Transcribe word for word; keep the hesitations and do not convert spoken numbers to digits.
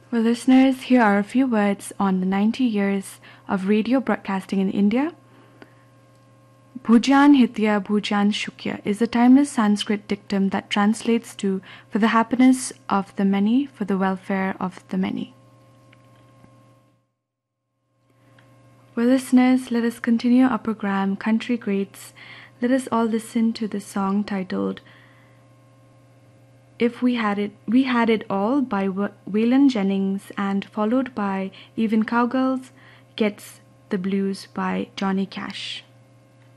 Well, listeners, here are a few words on the ninety years of radio broadcasting in India. Bhujan Hitya Bhujan Shukya is a timeless Sanskrit dictum that translates to for the happiness of the many, for the welfare of the many. Well, listeners, let us continue our program, Country Greats. Let us all listen to the song titled If We Had It, We Had It All by Waylon Jennings, and followed by Even Cowgirls Gets the Blues by Johnny Cash.